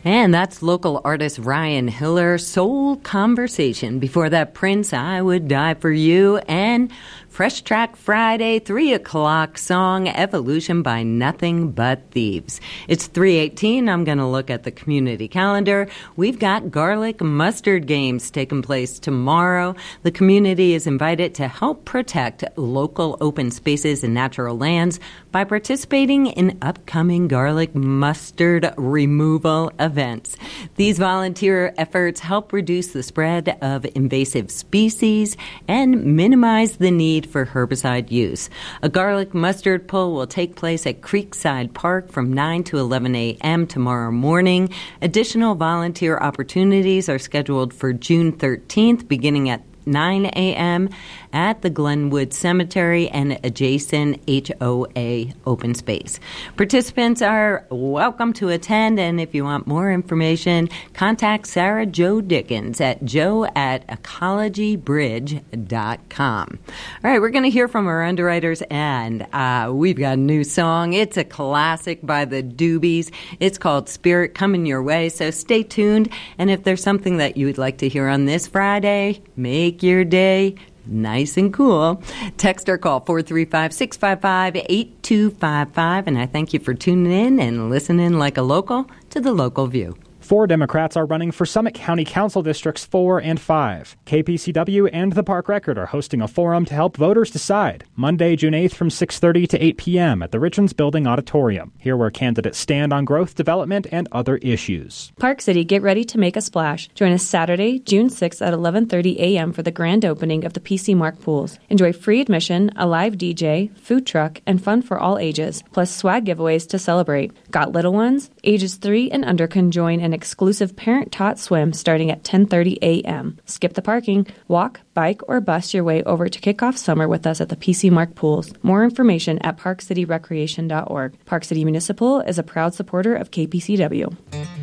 And that's local artist Ryan Hiller, Soul Conversation. Before that, Prince, I Would Die For You. And Fresh Track Friday, 3 o'clock song, Evolution by Nothing But Thieves. It's 3:18. I'm going to look at the community calendar. We've got garlic mustard games taking place tomorrow. The community is invited to help protect local open spaces and natural lands by participating in upcoming garlic mustard removal events. These volunteer efforts help reduce the spread of invasive species and minimize the need for herbicide use. A garlic mustard pull will take place at Creekside Park from 9 to 11 a.m. tomorrow morning. Additional volunteer opportunities are scheduled for June 13th, beginning at 9 a.m. at the Glenwood Cemetery and adjacent HOA open space. Participants are welcome to attend, and if you want more information, contact Sarah Jo Dickens at joe@ecologybridge.com. All right, we're going to hear from our underwriters, and we've got a new song. It's a classic by the Doobies. It's called Spirit Coming Your Way, so stay tuned, and if there's something that you would like to hear on this Friday, make your day nice and cool. Text or call 435-655-8255. And I thank you for tuning in and listening like a local to the Local View. 4 Democrats are running for Summit County Council Districts 4 and 5. KPCW and the Park Record are hosting a forum to help voters decide. Monday, June 8th from 6:30 to 8 p.m. at the Richlands Building Auditorium. Here where candidates stand on growth, development, and other issues. Park City, get ready to make a splash. Join us Saturday, June 6th at 11:30 a.m. for the grand opening of the PC Mark pools. Enjoy free admission, a live DJ, food truck, and fun for all ages, plus swag giveaways to celebrate. Got little ones? Ages 3 and under can join an exclusive parent-taught swim starting at 10:30 a.m. Skip the parking, walk, bike, or bus your way over to kick off summer with us at the PC Mark pools. More information at parkcityrecreation.org. Park City Municipal is a proud supporter of KPCW.